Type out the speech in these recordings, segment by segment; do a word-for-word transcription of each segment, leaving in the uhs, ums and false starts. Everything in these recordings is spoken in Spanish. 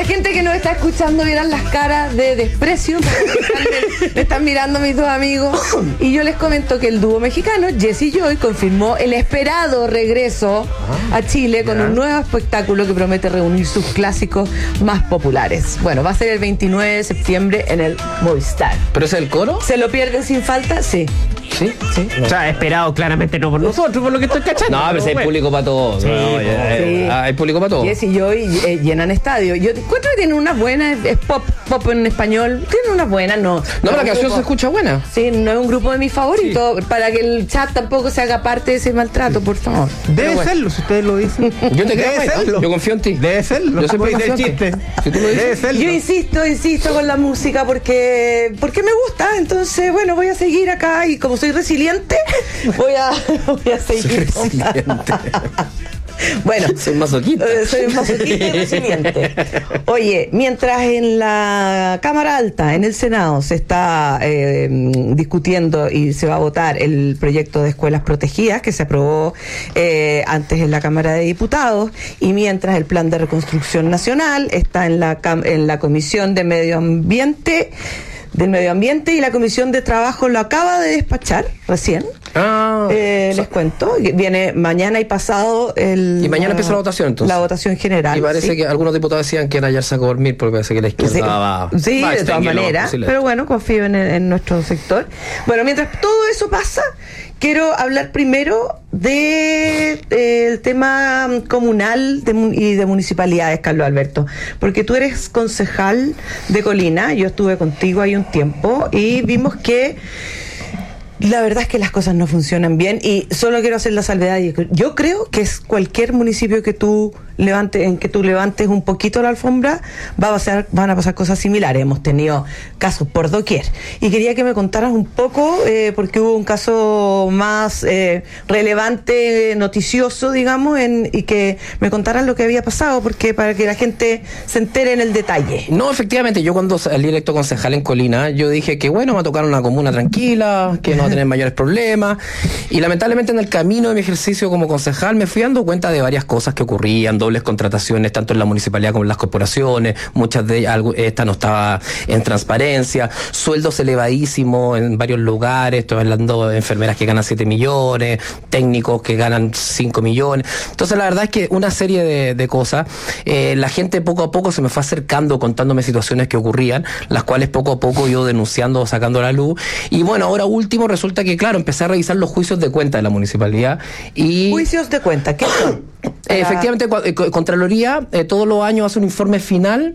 La gente que nos está escuchando verán las caras de desprecio. Me están, me están mirando mis dos amigos. Y yo les comento que el dúo mexicano, Jesse Joy, confirmó el esperado regreso ah, a Chile con yeah. un nuevo espectáculo que promete reunir sus clásicos más populares. Bueno, va a ser el veintinueve de septiembre en el Movistar. ¿Pero es el coro? ¿Se lo pierden sin falta? Sí. ¿Sí? Sí. No. O sea, esperado claramente no por nosotros, por lo que estoy cachando. No, pero, pero si hay público para todo. Sí, no, ya, sí. Hay público para todo. Jesse y yo eh, llenan estadio. Yo encuentro que tienen unas buenas, es pop, pop en español. Tienen unas buenas, no. No, pero la canción grupo, se escucha buena. Sí, no es un grupo de mis favoritos. Sí. Para que el chat tampoco se haga parte de ese maltrato, por favor. Debe bueno. serlo, si ustedes lo dicen. Yo te creo, yo confío en ti. Debe serlo. Yo siempre confío el chiste. Si tú lo dices. Debe serlo. Yo insisto, insisto con la música porque, porque me gusta. Entonces, bueno, voy a seguir acá y como soy resiliente, voy a, voy a seguir. Soy resiliente. Bueno, soy masoquista. Eh, soy masoquista y resiliente. Oye, mientras en la Cámara Alta, en el Senado, se está eh, discutiendo y se va a votar el proyecto de escuelas protegidas que se aprobó eh, antes en la Cámara de Diputados, y mientras el Plan de Reconstrucción Nacional está en la, en la Comisión de Medio Ambiente, del Medio Ambiente, y la Comisión de Trabajo lo acaba de despachar recién. Ah, eh, o sea, les cuento, viene mañana y pasado el, y mañana la, empieza la votación entonces. La votación general. Y parece ¿sí? que algunos diputados decían que era ya saco dormir porque parece que la izquierda sí, va, sí va de todas maneras, pero bueno, confío en, en nuestro sector. Bueno, mientras todo eso pasa, quiero hablar primero de eh, el tema comunal de, y de municipalidades, Carlos Alberto, porque tú eres concejal de Colina. Yo estuve contigo ahí un tiempo y vimos que la verdad es que las cosas no funcionan bien, y solo quiero hacer la salvedad. Yo creo que es cualquier municipio que tú levantes, en que tú levantes un poquito la alfombra, va a pasar, van a pasar cosas similares. Hemos tenido casos por doquier. Y quería que me contaras un poco, eh, porque hubo un caso más eh, relevante, noticioso, digamos, en, y que me contaras lo que había pasado, porque para que la gente se entere en el detalle. No, efectivamente, yo cuando salí electo concejal en Colina, yo dije que bueno, va a tocar una comuna tranquila, que no va a tener mayores problemas, y lamentablemente en el camino de mi ejercicio como concejal me fui dando cuenta de varias cosas que ocurrían, dobles contrataciones tanto en la municipalidad como en las corporaciones, muchas de ellas, esta no estaba en transparencia, sueldos elevadísimos en varios lugares, estoy hablando de enfermeras que ganan siete millones, técnicos que ganan cinco millones, entonces la verdad es que una serie de, de cosas, eh, la gente poco a poco se me fue acercando contándome situaciones que ocurrían, las cuales poco a poco yo denunciando, sacando a la luz, y bueno, ahora último resulta que claro, empecé a revisar los juicios de cuenta de la municipalidad y... ¿Juicios de cuenta? ¿Qué son? Eh, efectivamente, Contraloría eh, todos los años hace un informe final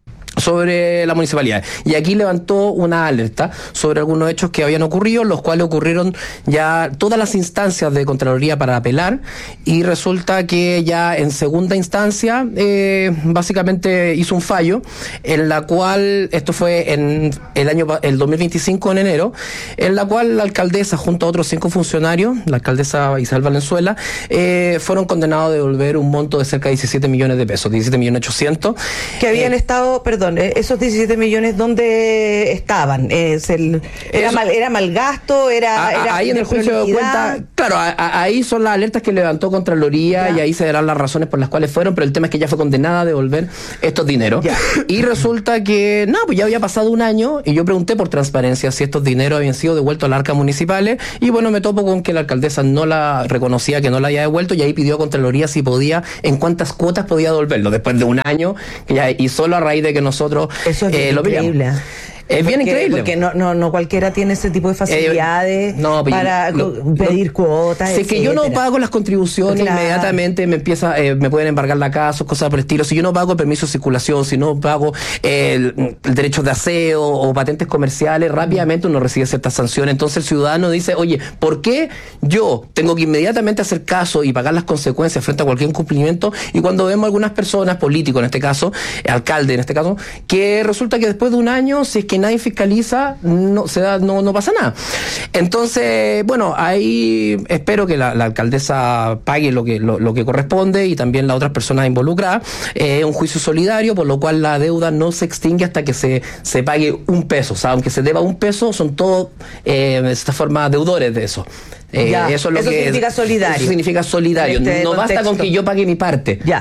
sobre la municipalidad, y aquí levantó una alerta sobre algunos hechos que habían ocurrido, los cuales ocurrieron ya todas las instancias de Contraloría para apelar, y resulta que ya en segunda instancia eh, básicamente hizo un fallo en la cual, esto fue en el año el dos mil veinticinco en enero, en la cual la alcaldesa junto a otros cinco funcionarios, la alcaldesa Isabel Valenzuela, eh, fueron condenados a devolver un monto de cerca de diecisiete millones de pesos, diecisiete millones ochocientos, que habían eh, estado, perdón, esos diecisiete millones, ¿dónde estaban? Es el, ¿era, mal, ¿Era mal gasto? Era, a, era ahí en el juicio de cuenta, claro, a, a, ahí son las alertas que levantó Contraloría, ya. Y ahí se verán las razones por las cuales fueron, pero el tema es que ya fue condenada a devolver estos dineros. Ya. Y resulta que, no, pues ya había pasado un año, y yo pregunté por transparencia si estos dineros habían sido devueltos a las arcas municipales, y bueno, me topo con que la alcaldesa no la reconocía, que no la había devuelto, y ahí pidió a Contraloría si podía, en cuántas cuotas podía devolverlo, después de un año, ya, y solo a raíz de que nosotros Eso es eh, lo increíble. Es bien porque, increíble. Porque no, no, no cualquiera tiene ese tipo de facilidades eh, no, para lo, pedir lo, cuotas. Si es que yo no pago las contribuciones, claro, inmediatamente me empieza, eh, me pueden embargar la casa, cosas por el estilo. Si yo no pago el permiso de circulación, si no pago eh, el, el derecho de aseo o patentes comerciales, mm. rápidamente uno recibe ciertas sanciones. Entonces el ciudadano dice, oye, ¿por qué yo tengo que inmediatamente hacer caso y pagar las consecuencias frente a cualquier incumplimiento? Y cuando vemos algunas personas, políticos en este caso, alcalde en este caso, que resulta que después de un año, si es que nadie fiscaliza, no se da, no, no pasa nada. Entonces, bueno, ahí espero que la, la alcaldesa pague lo que, lo, lo que corresponde, y también las otras personas involucradas. Es eh, un juicio solidario, por lo cual la deuda no se extingue hasta que se, se pague un peso. O sea, aunque se deba un peso, son todos eh, de esta forma deudores de eso. Eh, ya, eso es lo eso que significa es, solidario. Eso significa solidario. Este no contexto. Basta con que yo pague mi parte. Ya.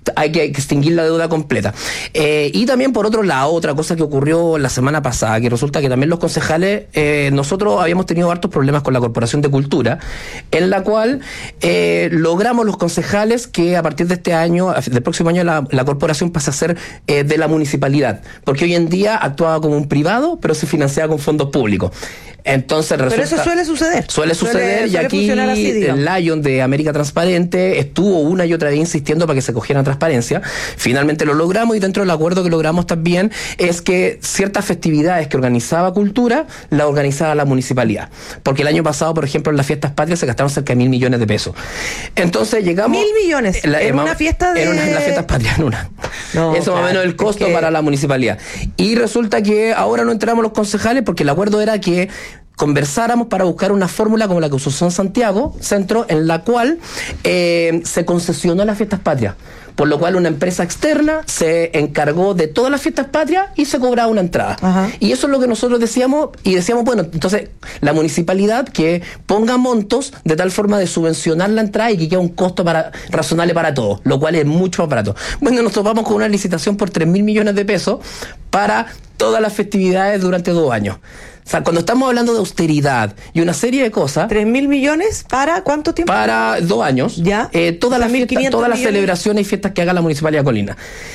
hay que extinguir la deuda completa. Eh, y también, por otro lado, otra cosa que ocurrió la semana pasada, que resulta que también los concejales, eh, nosotros habíamos tenido hartos problemas con la Corporación de Cultura, en la cual eh, logramos los concejales que a partir de este año, del próximo año, la, la corporación pase a ser eh, de la municipalidad, porque hoy en día actuaba como un privado, pero se financiaba con fondos públicos. Entonces resulta, pero eso suele suceder. Suele suceder, suele, y suele aquí así, el Lion de América Transparente estuvo una y otra vez insistiendo para que se cogieran transparencia. Finalmente lo logramos, y dentro del acuerdo que logramos también es que ciertas festividades que organizaba Cultura, las organizaba la municipalidad. Porque el año pasado, por ejemplo, en las fiestas patrias se gastaron cerca de mil millones de pesos. Entonces llegamos... ¿Mil millones? La, ¿En eh, una fiesta de...? En, una, en las fiestas patrias, en una. No, Eso claro, más o menos el costo es que... para la municipalidad. Y resulta que ahora no entramos los concejales porque el acuerdo era que conversáramos para buscar una fórmula como la que usó en Santiago Centro, en la cual eh, se concesionó las fiestas patrias, por lo cual una empresa externa se encargó de todas las fiestas patrias y se cobraba una entrada. Ajá. Y eso es lo que nosotros decíamos, y decíamos, bueno, entonces la municipalidad que ponga montos de tal forma de subvencionar la entrada y que quede un costo para, razonable para todos, lo cual es mucho más barato. Bueno, nos topamos con una licitación por tres mil millones de pesos para todas las festividades durante dos años. O sea, cuando estamos hablando de austeridad y una serie de cosas... ¿Tres mil millones para cuánto tiempo? Para dos años. Ya. Eh, todas las fiestas, todas las celebraciones y fiestas que haga la Municipalidad de Colina.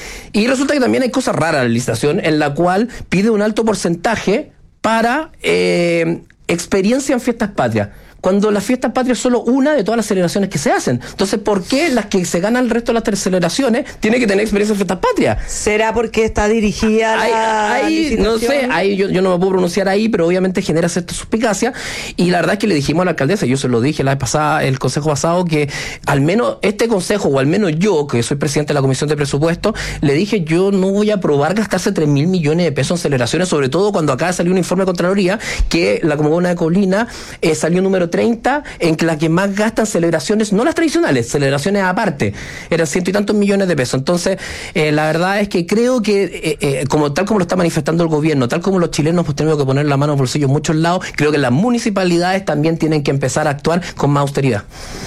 Y resulta que también hay cosas raras en la licitación, en la cual pide un alto porcentaje para eh, experiencia en fiestas patrias, cuando las fiestas patrias es solo una de todas las celebraciones que se hacen. Entonces, ¿por qué las que se ganan el resto de las celebraciones tienen que tener experiencia en fiestas patrias? ¿Será porque está dirigida ahí, la ahí no sé, ahí yo, yo no me puedo pronunciar ahí, pero obviamente genera cierta suspicacia. Y la verdad es que le dijimos a la alcaldesa, yo se lo dije la vez pasada, el consejo pasado, que al menos este consejo, o al menos yo, que soy presidente de la Comisión de Presupuesto, le dije, yo no voy a aprobar gastarse tres mil millones de pesos en celebraciones, sobre todo cuando acá salió un informe de Contraloría que la comuna de Colina eh, salió número treinta en que la que más gastan celebraciones, no las tradicionales, celebraciones aparte, eran ciento y tantos millones de pesos. Entonces, eh, la verdad es que creo que, eh, eh, como tal como lo está manifestando el gobierno, tal como los chilenos hemos tenido que poner la mano en los bolsillos en muchos lados, creo que las municipalidades también tienen que empezar a actuar con más austeridad.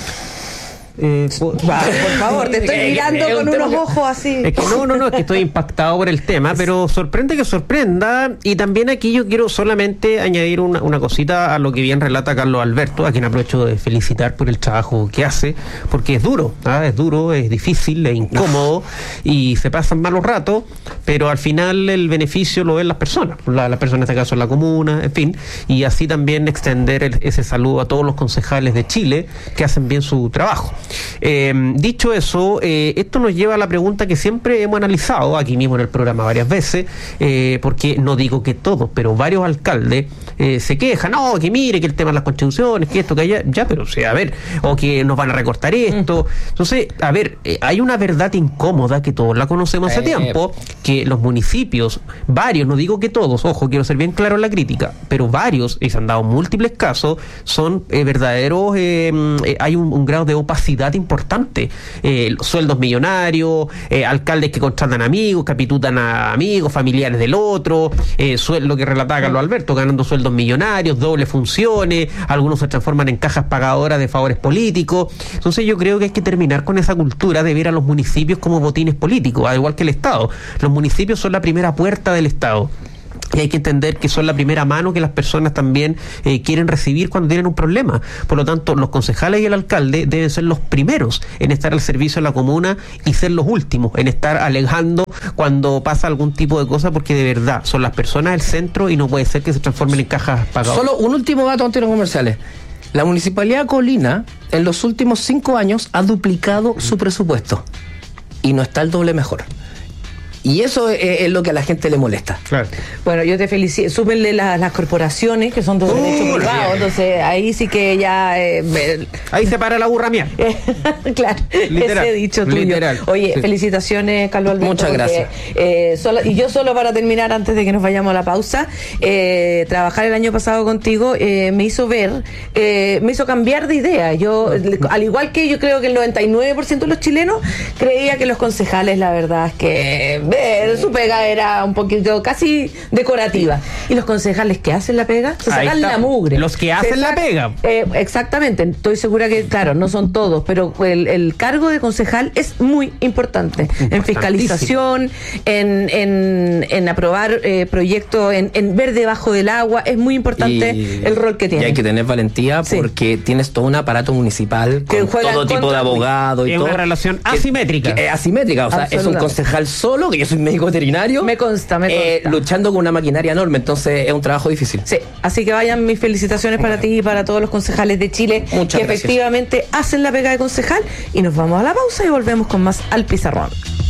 Eh, por, por favor, te estoy mirando con unos que, ojos así. Es que no, no, no, es que estoy impactado por el tema, pero sorprende que sorprenda. Y también aquí yo quiero solamente añadir una, una cosita a lo que bien relata Carlos Alberto, a quien aprovecho de felicitar por el trabajo que hace, porque es duro, ¿ah? es duro, es difícil, es incómodo y se pasan malos ratos, pero al final el beneficio lo ven las personas, la, las personas en este caso en la comuna, en fin, y así también extender el, ese saludo a todos los concejales de Chile que hacen bien su trabajo. Eh, dicho eso, eh, esto nos lleva a la pregunta que siempre hemos analizado aquí mismo en el programa varias veces, eh, porque no digo que todos, pero varios alcaldes eh, se quejan, no, que mire, que el tema de las constituciones, que esto, que allá, ya, pero o sea, a ver, o que nos van a recortar esto. Entonces, a ver, eh, hay una verdad incómoda que todos la conocemos hace eh. tiempo, que los municipios, varios, no digo que todos, ojo, quiero ser bien claro en la crítica, pero varios, y se han dado múltiples casos, son eh, verdaderos, eh, eh, hay un, un grado de opacidad importante, eh, sueldos millonarios, eh, alcaldes que contratan amigos, capitutan a amigos, familiares del otro, eh, sueldo que relataba Carlos Alberto, ganando sueldos millonarios, doble funciones, algunos se transforman en cajas pagadoras de favores políticos. Entonces yo creo que hay que terminar con esa cultura de ver a los municipios como botines políticos, al igual que el Estado. Los municipios son la primera puerta del Estado. Y hay que entender que son la primera mano que las personas también eh, quieren recibir cuando tienen un problema. Por lo tanto, los concejales y el alcalde deben ser los primeros en estar al servicio de la comuna y ser los últimos en estar alegando cuando pasa algún tipo de cosa, porque de verdad son las personas el centro y no puede ser que se transformen en cajas pagadoras. Solo un último dato antes de los comerciales. La Municipalidad de Colina en los últimos cinco años ha duplicado su presupuesto y no está el doble mejor. Y eso es, es lo que a la gente le molesta. Claro. Bueno, yo te felicito. Súmenle la, las corporaciones, que son de Uh, derecho privado. Entonces, ahí sí que ya... Eh, me... Ahí se para la burra mía. Claro, literal, ese dicho tuyo. Literal. Oye, Sí. felicitaciones, Carlos Alberto. Muchas porque, gracias. Eh, solo, y yo solo para terminar, antes de que nos vayamos a la pausa, eh, trabajar el año pasado contigo eh, me hizo ver, eh, me hizo cambiar de idea. Yo, al igual que yo creo que el noventa y nueve por ciento de los chilenos, creía que los concejales, la verdad es que... Eh, su pega era un poquito casi decorativa. Y los concejales que hacen la pega se Ahí sacan está. la mugre. Los que hacen Se la sac- pega. Eh, exactamente. Estoy segura que, claro, no son todos, pero el, el cargo de concejal es muy importante. En fiscalización, en, en, en aprobar eh, proyectos, en, en ver debajo del agua. Es muy importante Y- el rol que tiene. Y hay que tener valentía Sí. porque tienes todo un aparato municipal Que con juega todo en tipo contra de tuyo. abogados y Es todo. una relación que- asimétrica. que es asimétrica, o sea, es un Absolutamente. concejal solo, que yo soy médico veterinario. Me consta, me eh, consta. luchando con una maquinaria enorme, entonces es un trabajo difícil. Sí, así que vayan mis felicitaciones para ti y para todos los concejales de Chile Muchas que gracias. efectivamente hacen la pega de concejal. Y nos vamos a la pausa y volvemos con más Al Pizarrón.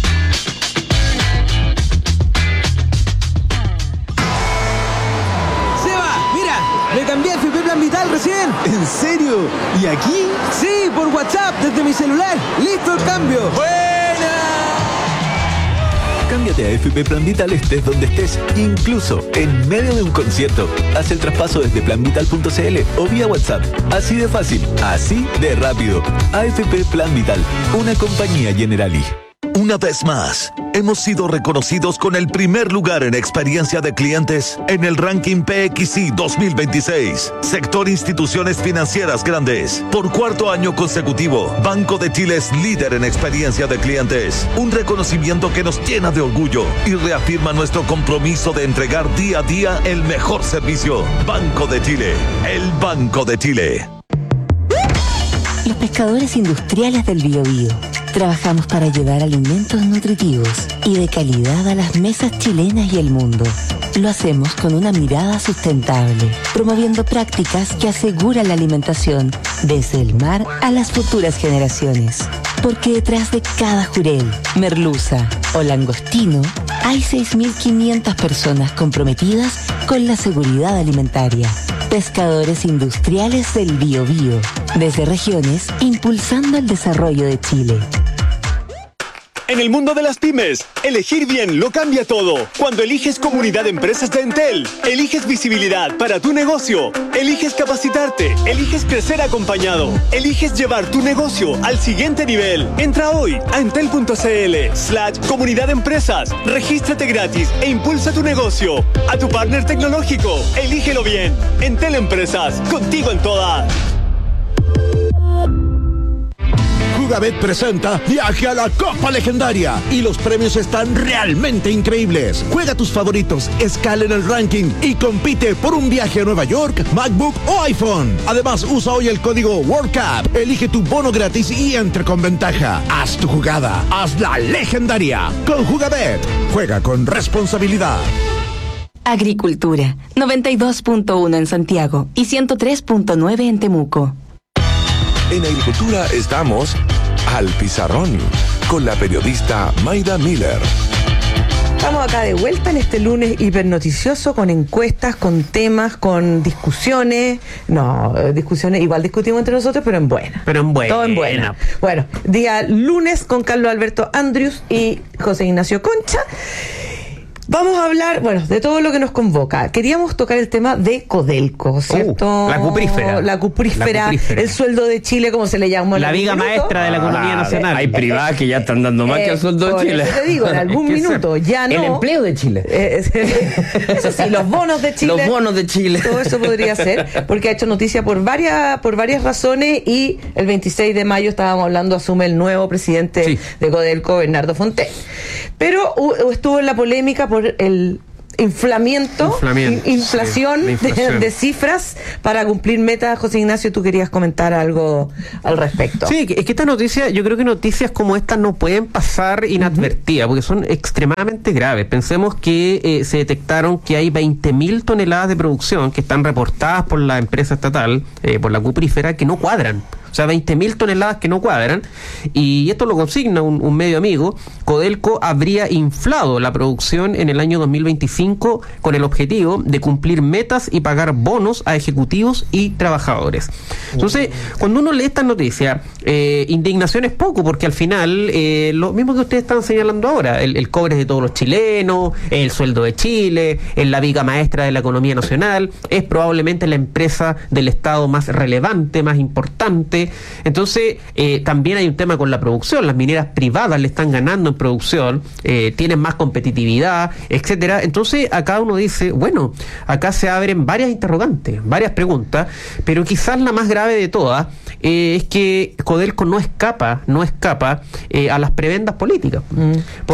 Seba, mira, me cambié a F P Plan Vital recién. ¿En serio? ¿Y aquí? Sí, por WhatsApp, desde mi celular. ¡Listo el cambio! ¡Buena! Cámbiate a F P Plan Vital estés donde estés, incluso en medio de un concierto. Haz el traspaso desde plan vital punto c l o vía WhatsApp. Así de fácil, así de rápido. A F P Plan Vital, una compañía Generali. Una vez más, hemos sido reconocidos con el primer lugar en experiencia de clientes en el ranking P X I dos mil veintiséis. Sector Instituciones Financieras Grandes. Por cuarto año consecutivo, Banco de Chile es líder en experiencia de clientes. Un reconocimiento que nos llena de orgullo y reafirma nuestro compromiso de entregar día a día el mejor servicio. Banco de Chile, el Banco de Chile. Los pescadores industriales del Biobío. Trabajamos para llevar alimentos nutritivos y de calidad a las mesas chilenas y el mundo. Lo hacemos con una mirada sustentable, promoviendo prácticas que aseguran la alimentación desde el mar a las futuras generaciones. Porque detrás de cada jurel, merluza o langostino hay seis mil quinientas personas comprometidas con la seguridad alimentaria. Pescadores industriales del Biobío, desde regiones impulsando el desarrollo de Chile. En el mundo de las pymes, elegir bien lo cambia todo. Cuando eliges Comunidad de Empresas de Entel, eliges visibilidad para tu negocio, eliges capacitarte, eliges crecer acompañado, eliges llevar tu negocio al siguiente nivel. Entra hoy a entel.cl slash Comunidad de Empresas, regístrate gratis e impulsa tu negocio. A tu partner tecnológico, elígelo bien. Entel Empresas, contigo en todas. Jugabet presenta Viaje a la Copa Legendaria y los premios están realmente increíbles. Juega tus favoritos, escala en el ranking y compite por un viaje a Nueva York, MacBook o iPhone. Además, usa hoy el código WorldCup, elige tu bono gratis y entre con ventaja. Haz tu jugada, hazla legendaria. Con Jugabet, juega con responsabilidad. Agricultura, noventa y dos punto uno en Santiago y ciento tres punto nueve en Temuco. En Agricultura estamos Al Pizarrón con la periodista Mayda Miller. Estamos acá de vuelta en este lunes hipernoticioso con encuestas, con temas, con discusiones. No, eh, discusiones, igual discutimos entre nosotros, pero en buena. Pero en buena. Todo en buena. Bueno, día lunes con Carlos Alberto Andrius y José Ignacio Concha. Vamos a hablar, bueno, de todo lo que nos convoca. Queríamos tocar el tema de Codelco, ¿cierto? Uh, la cuprífera. La cuprífera, La cuprífera. el sueldo de Chile, como se le llamó en La algún viga minuto. maestra de la economía Ah, nacional. Hay privadas que ya están dando más Eh, que el sueldo de por Chile. eso te digo, en algún Es que minuto, ya no. El empleo de Chile. Eh, eso sí, los bonos de Chile. Los bonos de Chile. Todo eso podría ser, porque ha hecho noticia por varias, por varias razones y el veintiséis de mayo estábamos hablando, asume el nuevo presidente Sí. de Codelco, Bernardo Fontaine. Pero uh, estuvo en la polémica por el inflamiento, Inflamiento, in- inflación, sí, la inflación. De, de cifras para cumplir metas. José Ignacio, tú querías comentar algo al respecto. Sí, es que esta noticia, yo creo que noticias como estas no pueden pasar inadvertidas, porque son extremadamente graves. Pensemos que eh, se detectaron que hay veinte mil toneladas de producción que están reportadas por la empresa estatal, eh, por la cuprífera, que no cuadran. O sea, veinte mil toneladas que no cuadran. Y esto lo consigna un, un medio amigo. Codelco habría inflado la producción en el año dos mil veinticinco con el objetivo de cumplir metas y pagar bonos a ejecutivos y trabajadores. Entonces, cuando uno lee esta noticia, eh, indignación es poco, porque al final, eh, lo mismo que ustedes están señalando ahora, el, el cobre es de todos los chilenos, el sueldo de Chile, es la viga maestra de la economía nacional, es probablemente la empresa del Estado más relevante, más importante. Entonces, eh, también hay un tema con la producción. Las mineras privadas le están ganando en en producción, eh, tienen más competitividad, etcétera. Entonces acá uno dice, bueno, acá se abren varias interrogantes, varias preguntas, pero quizás la más grave de todas eh, es que Codelco no escapa, no escapa eh, a las prebendas políticas, mm.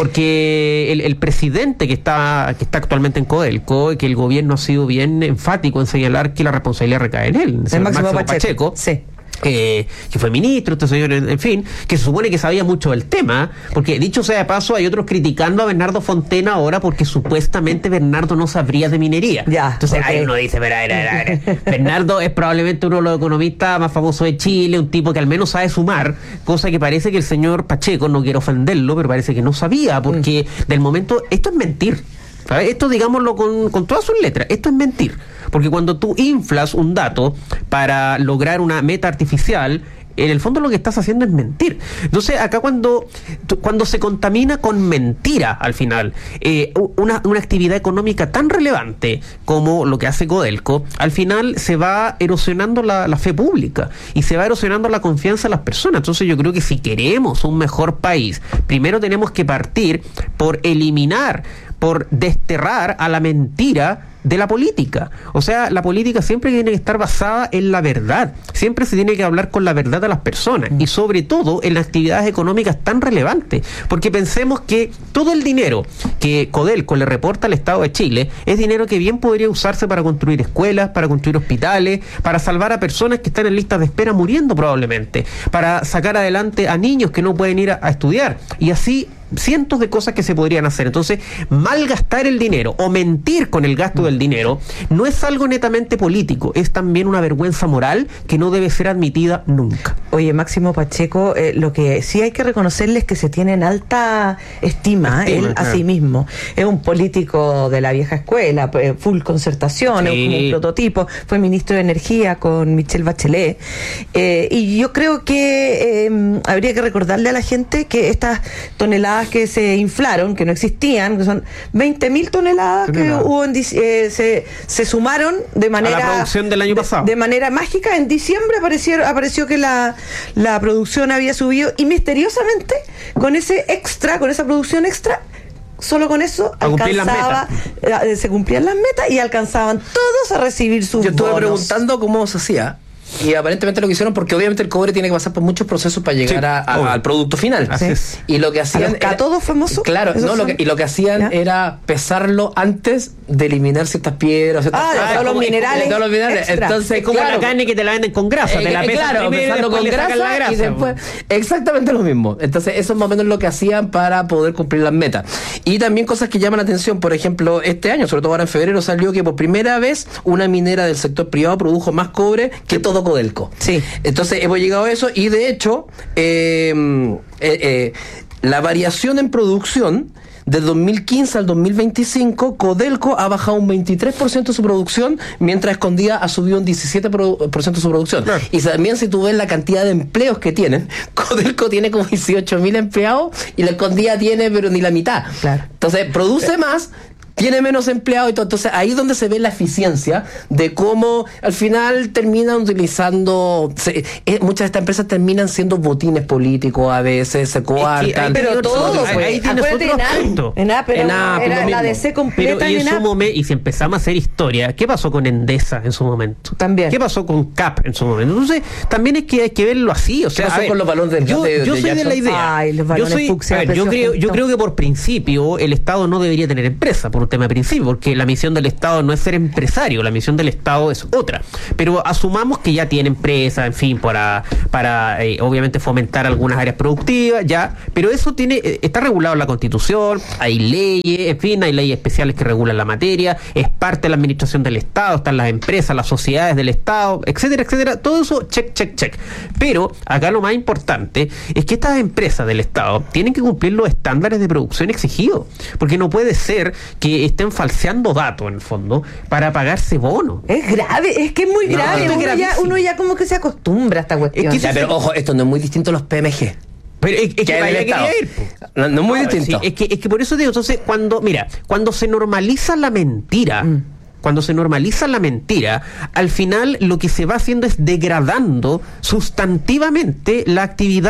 porque el, el presidente que está, que está actualmente en Codelco, que el gobierno ha sido bien enfático en señalar que la responsabilidad recae en él, el Máximo Pacheco, Pacheco sí. Eh, que fue ministro, este señor, en, en fin, que se supone que sabía mucho del tema, porque dicho sea de paso, hay otros criticando a Bernardo Fontena ahora porque supuestamente Bernardo no sabría de minería. Ya, entonces okay. ahí uno dice, verá, verá, verá. Bernardo es probablemente uno de los economistas más famosos de Chile, un tipo que al menos sabe sumar, cosa que parece que el señor Pacheco, no quiero ofenderlo, pero parece que no sabía, porque mm. del momento, esto es mentir. ¿Sabes? Esto digámoslo con, con todas sus letras, esto es mentir, porque cuando tú inflas un dato para lograr una meta artificial, en el fondo lo que estás haciendo es mentir. Entonces acá cuando cuando se contamina con mentira al final eh, una, una actividad económica tan relevante como lo que hace Codelco, al final se va erosionando la, la fe pública y se va erosionando la confianza de las personas. Entonces yo creo que si queremos un mejor país, primero tenemos que partir por eliminar, por desterrar a la mentira de la política. O sea, la política siempre tiene que estar basada en la verdad. Siempre se tiene que hablar con la verdad a las personas y sobre todo en las actividades económicas tan relevantes. Porque pensemos que todo el dinero que Codelco le reporta al Estado de Chile es dinero que bien podría usarse para construir escuelas, para construir hospitales, para salvar a personas que están en listas de espera muriendo probablemente, para sacar adelante a niños que no pueden ir a, a estudiar y así cientos de cosas que se podrían hacer. Entonces, malgastar el dinero o mentir con el gasto del dinero no es algo netamente político, es también una vergüenza moral que no debe ser admitida nunca. Oye, Máximo Pacheco, eh, lo que sí hay que reconocerle es que se tiene en alta estima, estima él claro. a sí mismo. Es un político de la vieja escuela, full concertación, sí. es como un prototipo, fue ministro de Energía con Michelle Bachelet, eh, y yo creo que eh, habría que recordarle a la gente que estas toneladas que se inflaron, que no existían, que son veinte mil toneladas que nada. hubo en, eh, se, se sumaron de manera a la producción del año pasado. De, de manera mágica, en diciembre apareció, apareció que la, la producción había subido y misteriosamente con ese extra, con esa producción extra, solo con eso alcanzaba, se cumplían las metas y alcanzaban todos a recibir sus Yo estuve bonos. preguntando cómo se hacía. Y aparentemente lo que hicieron, porque obviamente el cobre tiene que pasar por muchos procesos para llegar sí, a, a, al producto final. Así es. Y lo que hacían. ¿A los cátodos famosos? Claro, no, lo que, y lo que hacían ¿Ya? era pesarlo antes de eliminar ciertas piedras. Ciertas ah, de todos los minerales. Todos los minerales. Entonces, es como claro, la carne que te la venden con grasa. Eh, te la eh, pesan claro, primero y con grasa, la grasa. Y después, exactamente lo mismo. Entonces, eso es más o menos lo que hacían para poder cumplir las metas. Y también cosas que llaman la atención. Por ejemplo, este año, sobre todo ahora en febrero, salió que por primera vez una minera del sector privado produjo más cobre que todo Codelco. Sí. Entonces hemos llegado a eso y de hecho eh, eh, eh, la variación en producción de dos mil quince al dos mil veinticinco, Codelco ha bajado un veintitrés por ciento de su producción, mientras Escondida ha subido un diecisiete por ciento de su producción. Claro. Y también si tú ves la cantidad de empleos que tienen, Codelco tiene como dieciocho mil empleados y la Escondida tiene pero ni la mitad. Claro. Entonces produce más, tiene menos empleados y todo. Entonces ahí es donde se ve la eficiencia de cómo al final terminan utilizando se, eh, muchas de estas empresas terminan siendo botines políticos, a veces se coartan. Es que, ahí, pero todo, ahí, ahí tienes otro punto. En A, pero en A, era la D C completa. Pero, y, en en su momento, y si empezamos a hacer historia, ¿qué pasó con Endesa en su momento? También. ¿Qué pasó con C A P en su momento? Entonces, también es que hay que verlo así. O sea, ¿qué pasó ver, con los balones del yo, de, yo de soy de la idea. Ay, los yo, soy, fucsia, ver, yo, creo, yo creo que por principio el Estado no debería tener empresa, por un tema de principio, porque la misión del Estado no es ser empresario, la misión del Estado es otra. Pero asumamos que ya tiene empresa, en fin, para, para eh, obviamente fomentar algunas áreas productivas, ya, pero eso tiene eh, está regulado en la Constitución, hay leyes, en fin, hay leyes especiales que regulan la materia, es parte de la administración del Estado, están las empresas, las sociedades del Estado, etcétera, etcétera, todo eso, check, check, check. Pero acá lo más importante es que estas empresas del Estado tienen que cumplir los estándares de producción exigidos, porque no puede ser que estén falseando datos en el fondo para pagarse bonos. Es grave, es que es muy no, grave. no, uno, ya, uno ya como que se acostumbra a esta cuestión. Es que ya, pero ojo, esto no es muy distinto a los P M G. Pero es, es que, que vaya quería ir. No, no es muy no, distinto. Sí, es, que, es que por eso digo, entonces, cuando, mira, cuando se normaliza la mentira, mm. cuando se normaliza la mentira, al final lo que se va haciendo es degradando sustantivamente la actividad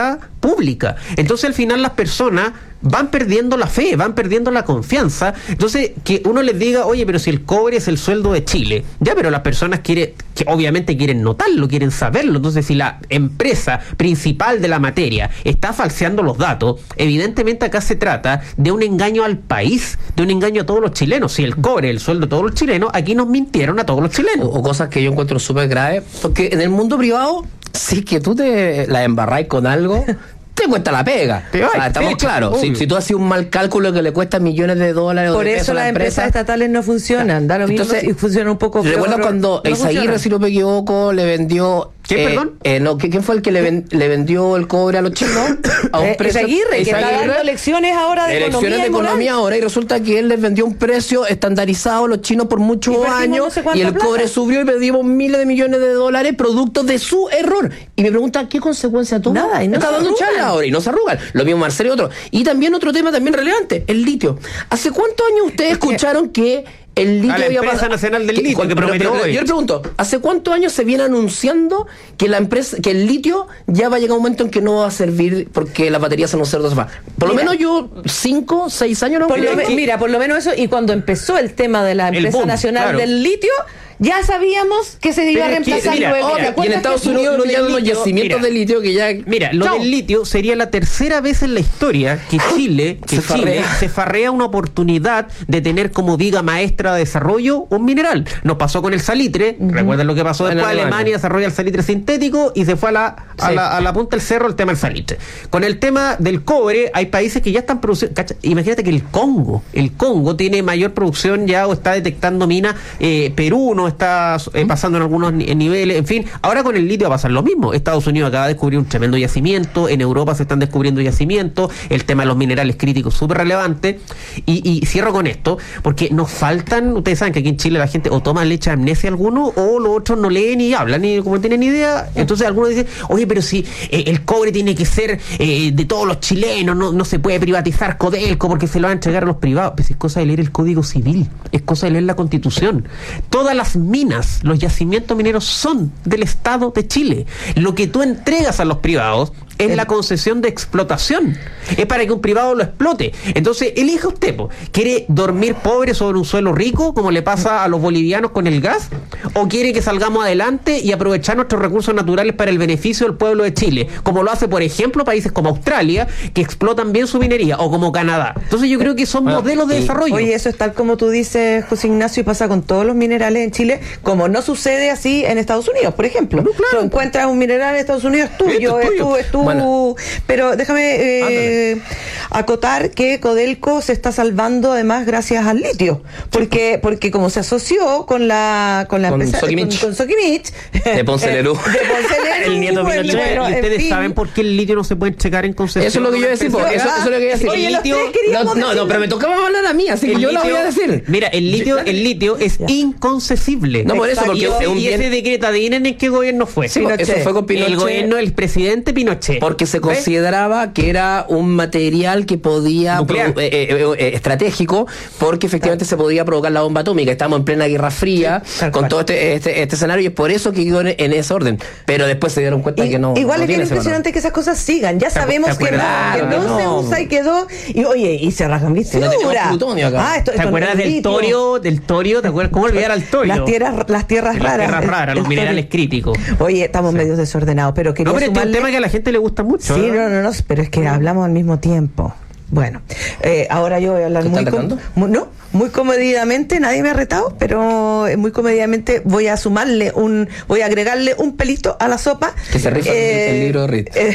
pública. Entonces al final las personas van perdiendo la fe, van perdiendo la confianza. Entonces que uno les diga, oye, pero si el cobre es el sueldo de Chile, ya, pero las personas quieren, que obviamente quieren notarlo, quieren saberlo. Entonces si la empresa principal de la materia está falseando los datos, evidentemente acá se trata de un engaño al país, de un engaño a todos los chilenos. Si el cobre es el sueldo de todos los chilenos, aquí nos mintieron a todos los chilenos. O, o cosas que yo encuentro súper graves, porque en el mundo privado, si que tú te la embarráis con algo, te cuesta la pega. Te va, o sea, estamos claros. Si, si tú haces un mal cálculo que le cuesta millones de dólares por o de eso pesos a las la empresas empresa, estatales no funcionan, da lo mismo. Entonces, y funcionan un poco peor. ¿recuerdas cuando no Eizaguirre, si no me equivoco, le vendió... ¿Qué, eh, perdón? Eh, no, ¿quién fue el que le, ven, le vendió el cobre a los chinos? A un Eh, precio, Eizaguirre, que está dando lecciones ahora de elecciones economía de y moral. economía ahora, y resulta que él les vendió un precio estandarizado a los chinos por muchos Y perdimos años, no sé y cuánta el plata. cobre subió y perdimos miles de millones de dólares producto de su error. Y me pregunta, ¿qué consecuencia tuvo? Nada, y no Está se dando arrugan. charla ahora y no se arrugan. Lo mismo Marcelo y otro. Y también otro tema también relevante, el litio. ¿Hace cuántos años ustedes escucharon que el litio A la había Empresa pasado- Nacional del Litio, que pero- prometió pero- hoy. Yo le pregunto, ¿hace cuántos años se viene anunciando que la empresa, que el litio ya va a llegar un momento en que no va a servir porque las baterías son un cerdo sofá? Por lo Mira. menos yo cinco, seis años no Por lo creo me- que- mira, por lo menos eso, y cuando empezó el tema de la El empresa boom, nacional claro. del litio, ya sabíamos que se iba a Pero es que, reemplazar mira, luego. Oh, ¿Te y en acuerdas Estados que- Unidos lo no del llegan los litio, yacimientos mira. de litio que ya... Mira, lo Chao. del litio sería la tercera vez en la historia que Chile, que Se Chile farrea. se farrea una oportunidad de tener como viga maestra de desarrollo un mineral. Nos pasó con el salitre, recuerden lo que pasó En después, Alemania. Alemania desarrolla el salitre sintético y se fue a la, a, Sí. la, a la punta del cerro el tema del salitre. Con el tema del cobre, hay países que ya están produciendo, cacha, imagínate que el Congo, el Congo tiene mayor producción ya o está detectando minas, eh, Perú no está eh, pasando en algunos ni- niveles, en fin, ahora con el litio va a pasar lo mismo. Estados Unidos acaba de descubrir un tremendo yacimiento, en Europa se están descubriendo yacimientos, el tema de los minerales críticos súper relevante, y, y cierro con esto, porque nos faltan, ustedes saben que aquí en Chile la gente o toma leche de amnesia alguno, o los otros no leen ni hablan, ni como no tienen ni idea, entonces algunos dicen, oye, pero si eh, el cobre tiene que ser eh, de todos los chilenos, no, no se puede privatizar Codelco porque se lo van a entregar a los privados. Pues es cosa de leer el Código Civil, es cosa de leer la Constitución. Todas las minas, los yacimientos mineros son del Estado de Chile. Lo que tú entregas a los privados es El- la concesión de explotación. Es para que un privado lo explote. Entonces, elija usted, po. ¿Quiere dormir pobre sobre un suelo rico, como le pasa a los bolivianos con el gas? ¿O quiere que salgamos adelante y aprovechar nuestros recursos naturales para el beneficio del pueblo de Chile? Como lo hace, por ejemplo, países como Australia, que explotan bien su minería, o como Canadá. Entonces, yo creo que son Bueno, modelos de y- desarrollo. Oye, eso es tal como tú dices, José Ignacio, y pasa con todos los minerales en Chile, como no sucede así en Estados Unidos, por ejemplo. Tú encuentras un mineral en Estados Unidos, es tuyo, Esto es es tuyo. tu, es tu. Bueno. Pero déjame eh, acotar que Codelco se está salvando además gracias al litio, porque porque como se asoció con la con la Con empresa Sokimich. con, con Sokimich, De Ponce eh, Lerú. de Ponce Lerú, El nieto bueno, Pinochet. bueno, ¿Y en ustedes fin. saben por qué el litio no se puede checar en concesión? Eso es lo que yo iba a decir, po. eso, eso es lo que iba a decir. Oye, El los litio- tres queríamos no, no, no, decirlo. pero me tocaba hablar a mí, así que El yo la voy a litio- decir. Mira, el litio, el litio es inconcesible. No, por eso, Exacto. porque Y, es un y bien- ese decreto, adivinen en qué gobierno fue. Sí, eso fue con Pinochet. El gobierno del presidente Pinochet. Porque se ¿Ves? consideraba que era un material que podía Nuclear. produ- eh, eh, eh, estratégico, porque efectivamente se podía provocar la bomba atómica. Estamos en plena Guerra Fría, tal con cual. todo este, este, este escenario, y es por eso que quedó en, en ese orden. Pero después se dieron cuenta Y- que no. igual no es bien tiene ese valor. impresionante que esas cosas sigan. Ya ¿Te acu- sabemos te que no, acuerdas? que no Claro, se no. usa y quedó. Y oye, y se rasgan Si no tenemos dura. plutonio acá. Ah, esto, ¿Te esto no acuerdas es del litio. torio? Del torio, ¿te acuerdas? ¿Cómo olvidar al torio? Las tierras, las tierras Las raras. tierras el- raras, el los minerales torio. críticos. Oye, estamos medio desordenados, pero quería No, pero este es un sumarle- tema que a la gente le gusta mucho. Sí, ¿eh? no, no, no, pero es que hablamos al mismo tiempo. Bueno, eh, ahora yo voy a hablar ¿Te muy, están com- retando? muy- no, muy comedidamente, nadie me ha retado, pero eh, muy comedidamente voy a sumarle un, voy a agregarle un pelito a la sopa. Que se rifa el libro de Reed. eh,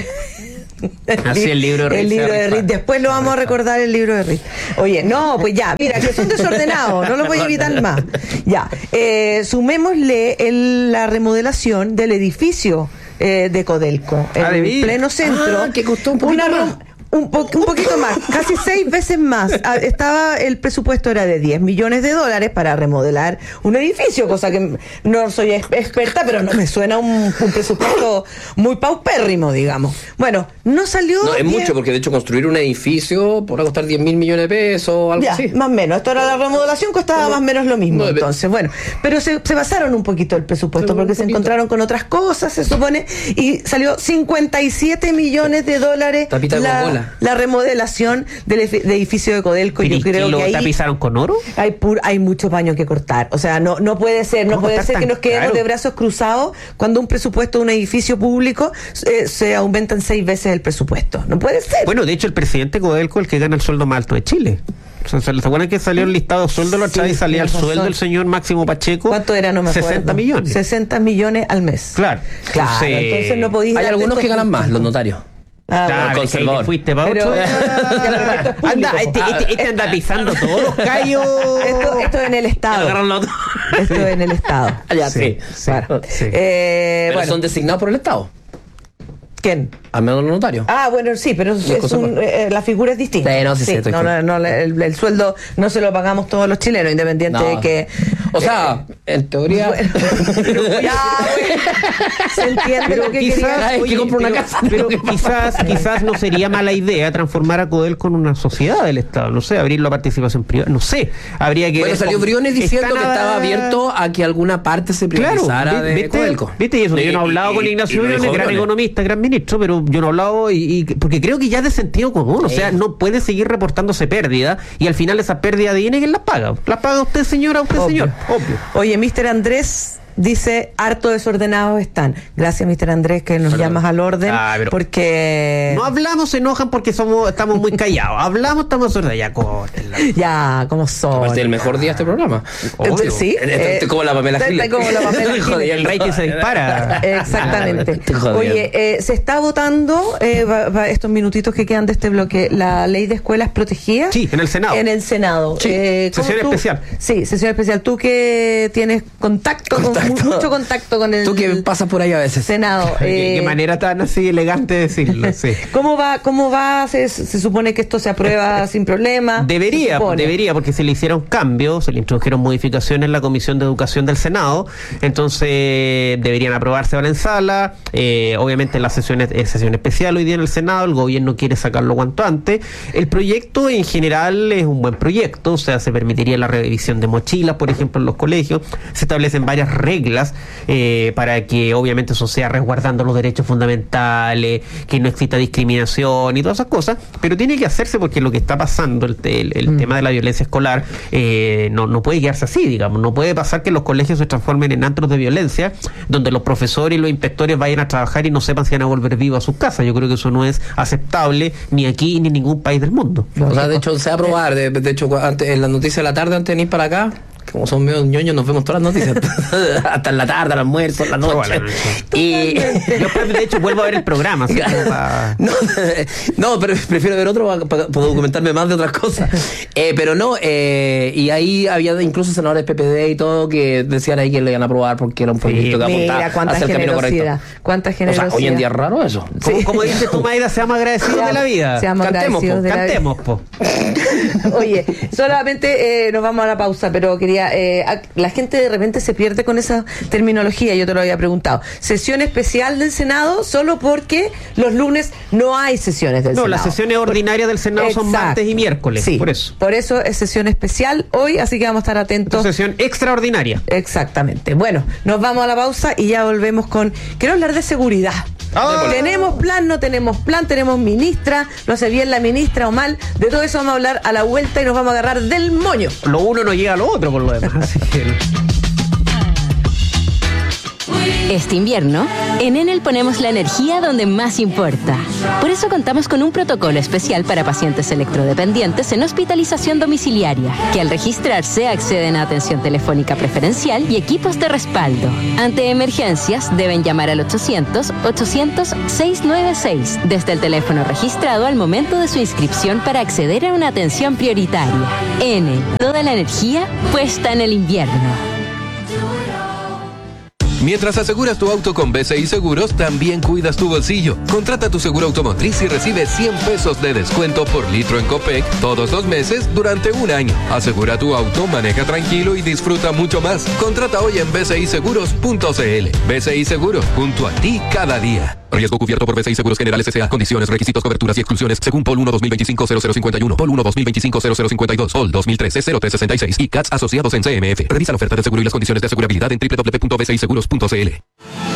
Así el libro de Reed El se libro de rifa. Reed. Después lo vamos a recordar el libro de Reed. Oye, no, pues ya, mira, que son desordenados, no los voy a evitar más. Ya, eh, sumémosle el- la remodelación del edificio eh, de Codelco, Ah, de en vidrio. pleno centro. Ah, que costó un poquito una, más. rem- Un, po- un poquito más, casi seis veces más. Ah, Estaba, el presupuesto era de diez millones de dólares para remodelar un edificio, cosa que no soy ex- experta, pero no me suena un, un presupuesto muy paupérrimo, digamos. Bueno, no salió. No, es bien. mucho, porque de hecho construir un edificio podrá costar diez mil millones de pesos o algo Ya, así. más o menos. Esto era la remodelación, costaba No, más o menos lo mismo. no, Entonces, bueno, pero se, se basaron un poquito el presupuesto Pero porque un se poquito. encontraron con otras cosas, se supone, y salió cincuenta y siete millones de dólares Tapita de la, Coca-Cola. la remodelación del efe- de edificio de Codelco. Pero Yo ¿y qué, creo lo que ahí tapizaron con oro? hay pur, hay mucho paño que cortar. O sea, no no puede ser, no ¿Cómo puede está ser que tan nos quedemos caro? de brazos cruzados cuando un presupuesto de un edificio público eh, se aumentan seis veces el presupuesto. No puede ser. Bueno, de hecho, el presidente Codelco es el que gana el sueldo más alto de Chile. O sea, ¿se acuerdan que salió el listado de sueldo la otra Sí, vez y salía el tienes sueldo razón. del señor Máximo Pacheco? ¿Cuánto era? No me acuerdo. sesenta millones. sesenta millones al mes. Claro. Claro, Entonces, entonces no podéis Hay darte algunos estos que ganan puntos. más, los notarios. Ah, Claro, el es que ahí conservador. te fuiste pa' Pero- ocho. Anda, este, este, este anda pisando todos los callos. Esto, esto en el Estado. Agarran los- Esto en el Estado. Ah, ya, sí. Claro. sí. Eh, Pero bueno, son designados por el Estado, ¿quién? al menos los notarios. Ah, bueno, sí, pero es cosas un, por- eh, la figura es distinta. Sí, no, sí, sí, estoy no, con- no, no, el, el sueldo no se lo pagamos todos los chilenos, independiente No. de que... O sea, en teoría. Bueno, pero ya, güey. Se entiende Pero lo que quizás, quería. Cada vez que oye, compro una pero- casa, pero tengo que quizás, quizás no sería mala idea transformar a Codelco en una sociedad del Estado, no sé, abrirlo a participación privada, no sé, habría que Bueno, ver salió cómo- Briones diciendo Está que nada- estaba abierto a que alguna parte se Claro, privatizara vi- de ¿viste? Codelco. ¿Viste? Y eso, Y- yo no he hablado y- con y- Ignacio y lo Briones, dijo gran Briones. economista, gran ministro, pero yo no he hablado y, y- porque creo que ya es de sentido común, o sea, no puede seguir reportándose pérdida y al final esa pérdida de dinero, ¿quién las paga? ¿Las paga usted, señora, usted, Obvio. señor? Obvio. Oye, mister Andrés dice, harto desordenados están. Gracias, mister Andrés, que nos Perdón. llamas al orden, Ah, pero- porque... No hablamos, se enojan porque somos, estamos muy callados. Hablamos, estamos sordos. Ya, córtenla. Ya, como son. Aparte del mejor día de este programa. Obvio. Sí, Este- este eh, como la Pamela está Giles. como la Pamela Giles. El rating se dispara. Exactamente. Estoy jodiendo. Oye, eh, se está votando eh, va- va estos minutitos que quedan de este bloque, la ley de escuelas protegidas. Sí, en el Senado. En el Senado. Sí, Eh, ¿cómo sesión tú- especial. Sí, sesión especial. Tú que tienes contacto, con- Contacto. mu- mucho contacto con el Tú que pasas por ahí a veces. Senado. Qué, eh, qué manera tan así elegante de decirlo. Sí. ¿Cómo va? ¿Cómo va? Se, se supone que esto se aprueba sin problema. Debería, Se supone. debería, porque se le hicieron cambios, se le introdujeron modificaciones en la Comisión de Educación del Senado, entonces deberían aprobarse ahora en sala. Eh, obviamente la sesión es, es sesión especial hoy día en el Senado, el gobierno quiere sacarlo cuanto antes. El proyecto en general es un buen proyecto, o sea, se permitiría la revisión de mochilas, por ejemplo, en los colegios, se establecen varias reglas eh, para que obviamente eso sea resguardando los derechos fundamentales, que no exista discriminación y todas esas cosas, pero tiene que hacerse porque lo que está pasando, el, el, el Mm. tema de la violencia escolar, eh, no, no puede quedarse así, digamos, no puede pasar que los colegios se transformen en antros de violencia, donde los profesores y los inspectores vayan a trabajar y no sepan si van a volver vivos a sus casas. Yo creo que eso no es aceptable ni aquí ni en ningún país del mundo. O sea, de hecho, se va a aprobar. De, de hecho, antes, en las noticias de la tarde, antes de venir para acá, como son medio ñoños, nos vemos todas las noticias. Hasta en la tarde, al almuerzo, en la noche. Y Yo, de hecho, vuelvo a ver el programa. así como para- no, no, pero prefiero ver otro para, para- para documentarme más de otras cosas. Eh, pero no, eh, y ahí había incluso senadores P P D y todo que decían ahí que le iban a aprobar porque era un proyecto que apuntaba Mira, cuánta hacia el camino correcto. generosidad. Cuánta O generosidad. sea, hoy en día es raro eso. Como, como dices tú, Maida, seamos agradecidos de la vida. Seamos Cantemos, agradecidos po, de la vida. cantemos, po. Oye, solamente eh, nos vamos a la pausa, pero quería, eh, a- la gente de repente se pierde con esa terminología, yo te lo había preguntado. Sesión especial del Senado solo porque los lunes no hay sesiones del No, Senado. las sesiones ordinarias del Senado son Exacto. martes y miércoles, Sí, por eso. Por eso es sesión especial hoy, así que vamos a estar atentos. Una sesión extraordinaria. Exactamente. Bueno, nos vamos a la pausa y ya volvemos con... Quiero hablar de seguridad. Ah. Tenemos plan, no tenemos plan, tenemos ministra, lo hace bien la ministra o mal. De todo eso vamos a hablar a la vuelta y nos vamos a agarrar del moño. Lo uno no llega a lo otro por lo demás. Así que... Este invierno, en Enel ponemos la energía donde más importa. Por eso contamos con un protocolo especial para pacientes electrodependientes en hospitalización domiciliaria, que al registrarse acceden a atención telefónica preferencial y equipos de respaldo. Ante emergencias, deben llamar al ochocientos, ochocientos, seiscientos noventa y seis desde el teléfono registrado al momento de su inscripción para acceder a una atención prioritaria. Enel, toda la energía puesta en el invierno. Mientras aseguras tu auto con B C I Seguros, también cuidas tu bolsillo. Contrata tu seguro automotriz y recibe cien pesos de descuento por litro en Copec todos los meses durante un año. Asegura tu auto, maneja tranquilo y disfruta mucho más. Contrata hoy en b c i seguros punto c l. B C I Seguros, junto a ti cada día. Riesgo cubierto por B C I Seguros Generales S A. Condiciones, requisitos, coberturas y exclusiones según P O L uno dos mil veinticinco cero cero cincuenta y uno, P O L uno dos mil veinticinco cero cero cincuenta y dos, P O L dos mil trece cero tres sesenta y seis y C A T S asociados en C M F. Revisa la oferta de seguro y las condiciones de asegurabilidad en w w w punto b c i seguros punto c l.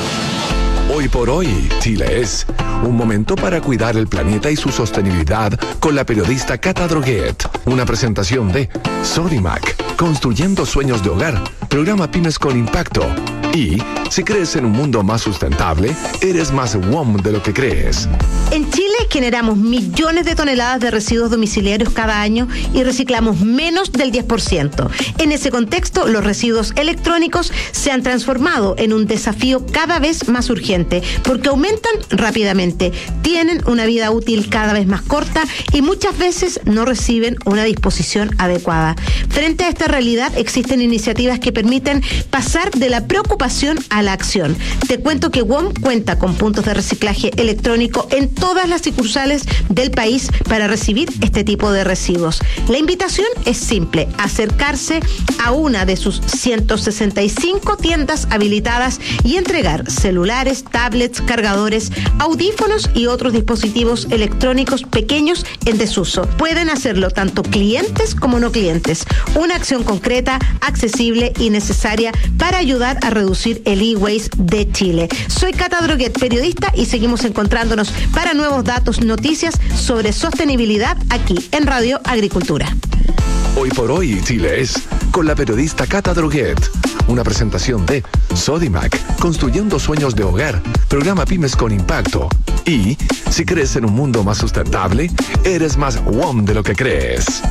Hoy por hoy, Chile es un momento para cuidar el planeta y su sostenibilidad con la periodista Cata Droguet. Una presentación de Sodimac, construyendo sueños de hogar, programa Pymes con Impacto. Y, si crees en un mundo más sustentable, eres más W O M de lo que crees. En Chile generamos millones de toneladas de residuos domiciliarios cada año y reciclamos menos del diez por ciento. En ese contexto, los residuos electrónicos se han transformado en un desafío cada vez más urgente porque aumentan rápidamente, tienen una vida útil cada vez más corta y muchas veces no reciben una disposición adecuada. Frente a esta realidad, existen iniciativas que permiten pasar de la preocupación a la acción. Te cuento que W O M cuenta con puntos de reciclaje electrónico en todas las sucursales del país para recibir este tipo de residuos. La invitación es simple: acercarse a una de sus ciento sesenta y cinco tiendas habilitadas y entregar celulares, tablets, cargadores, audífonos y otros dispositivos electrónicos pequeños en desuso. Pueden hacerlo tanto clientes como no clientes. Una acción concreta, accesible y necesaria para ayudar a reducir el e-waste de Chile. Soy Cata Droguet, periodista, y seguimos encontrándonos para nuevos datos, noticias sobre sostenibilidad aquí en Radio Agricultura. Hoy por hoy, Chile es con la periodista Cata Droguet. Una presentación de Sodimac, construyendo sueños de hogar, programa Pymes con Impacto. Y, si crees en un mundo más sustentable, eres más W O M de lo que crees.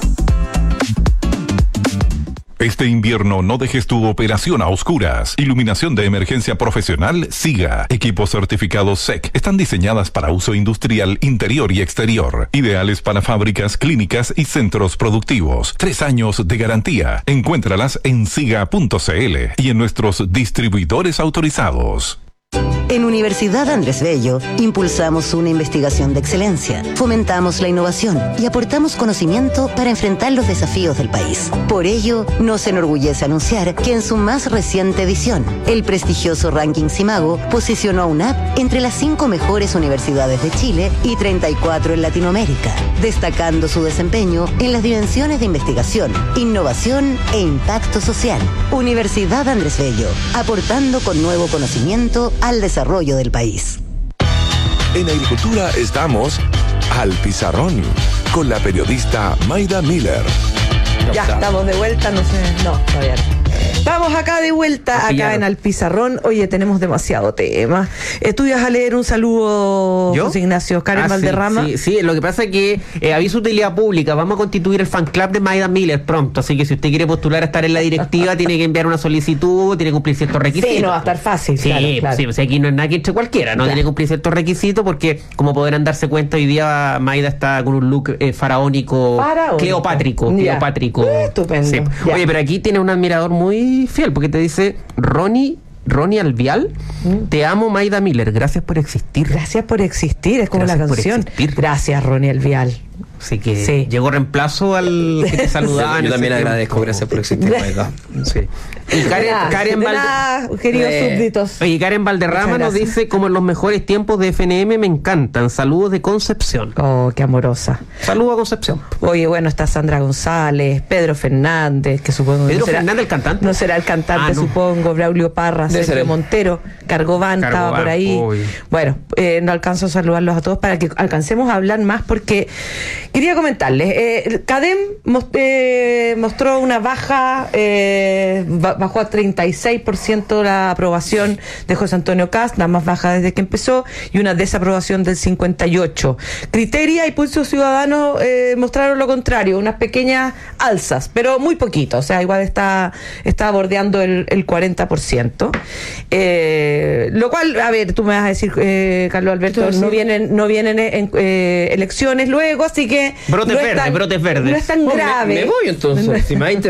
Este invierno no dejes tu operación a oscuras. Iluminación de emergencia profesional SIGA. Equipos certificados S E C. Están diseñadas para uso industrial interior y exterior. Ideales para fábricas, clínicas y centros productivos. Tres años de garantía. Encuéntralas en siga punto c l y en nuestros distribuidores autorizados. En Universidad Andrés Bello impulsamos una investigación de excelencia, fomentamos la innovación y aportamos conocimiento para enfrentar los desafíos del país. Por ello, nos enorgullece anunciar que en su más reciente edición, el prestigioso ranking Simago posicionó a UNAP entre las cinco mejores universidades de Chile y treinta y cuatro en Latinoamérica, destacando su desempeño en las dimensiones de investigación, innovación e impacto social. Universidad Andrés Bello, aportando con nuevo conocimiento al desarrollo del país. En Agricultura estamos al Pizarrón con la periodista Maida Miller. Ya estamos de vuelta, no sé, no, todavía no. Vamos acá de vuelta, acá en Al Pizarrón. Oye, tenemos demasiado tema. Eh, tú ibas a leer un saludo, ¿yo? José Ignacio, Karen ah, Valderrama. Sí, sí, sí, lo que pasa es que eh, aviso de utilidad pública, vamos a constituir el fan club de Maida Miller pronto, así que si usted quiere postular a estar en la directiva, tiene que enviar una solicitud, tiene que cumplir ciertos requisitos. Sí, no va a estar fácil. Sí, claro, claro. sí, o sea, aquí no es nada que entre cualquiera, no, claro. Tiene que cumplir ciertos requisitos porque, como podrán darse cuenta, hoy día Maida está con un look eh, faraónico, faraónico, cleopátrico, ya. cleopátrico. Eh, estupendo. Sí. Oye, pero aquí tiene un admirador muy fiel, porque te dice Ronnie Ronnie Alvial, mm. te amo Maida Miller, gracias por existir. Gracias por existir, es como gracias la canción. Gracias Ronnie Alvial. Así que sí. Llegó reemplazo al que te saludaba. Yo también agradezco, tiempo. Gracias por existir, Maida. Sí. Y Karen, Karen Valderrama, queridos eh, súbditos. Oye, Karen Valderrama nos dice, como en los mejores tiempos de F N M me encantan. Saludos de Concepción. Oh, qué amorosa. Saludos a Concepción. Oye, bueno, está Sandra González, Pedro Fernández, que supongo Pedro no será, Fernández, el cantante. No será el cantante, ah, no. supongo. Braulio Parra, Debe Sergio Montero, Cargobán estaba por ahí. Uy. Bueno, eh, no alcanzo a saludarlos a todos para que alcancemos a hablar más, porque quería comentarles. Eh, CADEM most, eh, mostró una baja, eh, bajó a treinta y seis por ciento la aprobación de José Antonio Kast, la más baja desde que empezó, y una desaprobación del cincuenta y ocho por ciento. Criteria y Pulso Ciudadano eh, mostraron lo contrario, unas pequeñas alzas, pero muy poquito, o sea, igual está, está bordeando el, el cuarenta por ciento. Eh, lo cual, a ver, tú me vas a decir, eh, Carlos Alberto, no vienen, no vienen en, eh, elecciones luego, así que brotes no verdes, tan, brotes verdes. No es tan grave. Me, me voy entonces, si me